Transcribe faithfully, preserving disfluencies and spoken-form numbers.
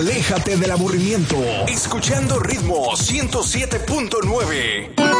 Aléjate del aburrimiento, escuchando Ritmo ciento siete punto nueve.